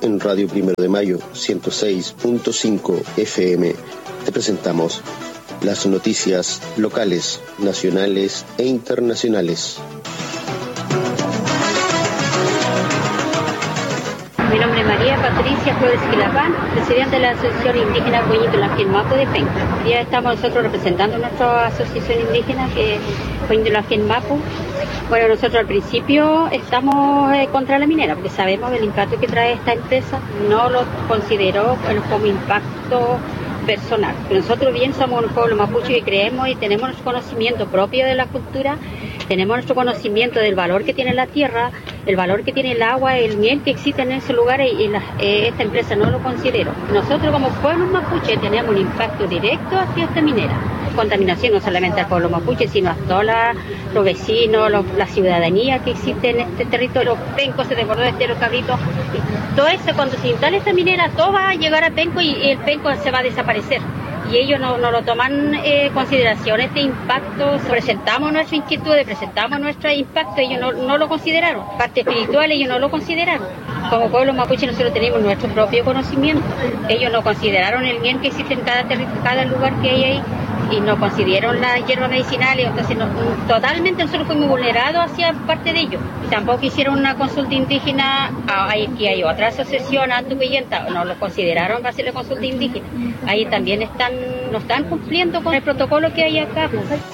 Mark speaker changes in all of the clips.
Speaker 1: en Radio Primero de Mayo 106.5 FM te presentamos las noticias locales, nacionales e internacionales.
Speaker 2: Mi nombre es María Patricia Flores Quilapán, presidente de la Asociación Indígena Coñito-Lasquén Mapu de Penca. Ya estamos nosotros representando nuestra asociación indígena, que es Coñito-Lasquén Mapu. Bueno, nosotros al principio estamos contra la minera, porque sabemos el impacto que trae esta empresa. No lo considero como impacto personal. Nosotros bien somos un pueblo mapuche que creemos y tenemos nuestro conocimiento propio de la cultura, tenemos nuestro conocimiento del valor que tiene la tierra, el valor que tiene el agua, el miel que existe en ese lugar, y esta empresa no lo considero. Nosotros como pueblo mapuche tenemos un impacto directo hacia esta minera. Contaminación no solamente al pueblo mapuche, sino a todos los vecinos, la ciudadanía que existe en este territorio. Penco se desbordó de los cabritos. Todo eso, cuando se instale esta minera, todo va a llegar a Penco y el Penco se va a desaparecer. Y ellos no lo toman en consideración este impacto. Presentamos nuestra inquietud, presentamos nuestro impacto, ellos no lo consideraron. Parte espiritual, ellos no lo consideraron. Como pueblo mapuche nosotros tenemos nuestro propio conocimiento. Ellos no consideraron el bien que existe en cada lugar que hay ahí, y no consideraron las hierbas medicinales. Entonces totalmente nosotros fuimos vulnerados hacia parte de ellos. Y tampoco hicieron una consulta indígena. Aquí hay otra asociación, Antupillenta, no lo consideraron para hacer la consulta indígena. Ahí también no están cumpliendo con el protocolo que hay acá.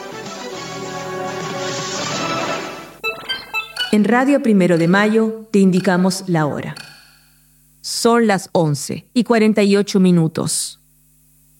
Speaker 3: En Radio Primero de Mayo te indicamos la hora. Son las 11:48.